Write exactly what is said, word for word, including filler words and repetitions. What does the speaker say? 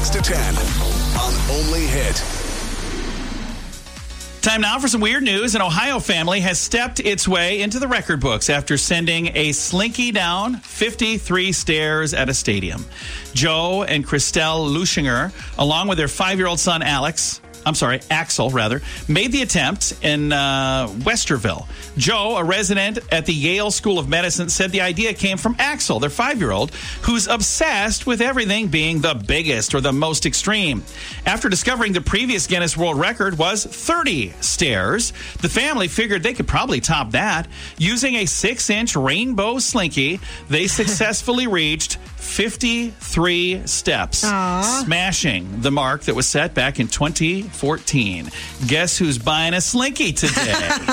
six to ten on Only Hit. Time now for some weird news. An Ohio family has stepped its way into the record books after sending a slinky down fifty-three stairs at a stadium. Joe and Christelle Lushinger, along with their five-year-old son Alex, I'm sorry, Axel, rather, made the attempt in uh, Westerville. Joe, a resident at the Yale School of Medicine, said the idea came from Axel, their five-year-old, who's obsessed with everything being the biggest or the most extreme. After discovering the previous Guinness World Record was thirty stairs, the family figured they could probably top that. Using a six-inch rainbow slinky, they successfully reached fifty-three steps, Aww. smashing the mark that was set back in twenty fourteen. Guess who's buying a slinky today?